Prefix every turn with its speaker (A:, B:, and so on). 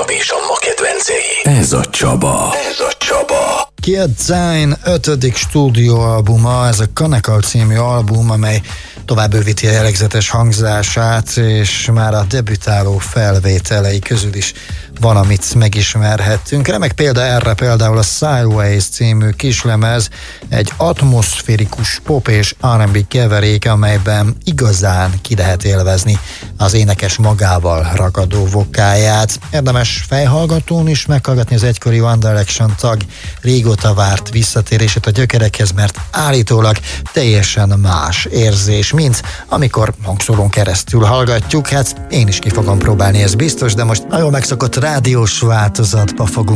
A: Csabi és a ma kedvencei. Ez a Csaba.
B: Kid Zane 5. stúdióalbuma, ez a Kanekal című album, amely tovább bővíti a jellegzetes hangzását, és már a debütáló felvételei közül is van, amit megismerhettünk. Remek példa erre például a Sideways című kislemez, egy atmoszférikus pop és R&B keverék, amelyben igazán ki lehet élvezni az énekes magával ragadó vokáját. Érdemes fejhallgatón is meghallgatni az egykori One Direction tag régóta várt visszatérését a gyökerekhez, mert állítólag teljesen más érzés, mint amikor hangszórón keresztül hallgatjuk. Hát én is ki fogom próbálni, ez biztos, de most nagyon megszokott rádiós változatba fogunk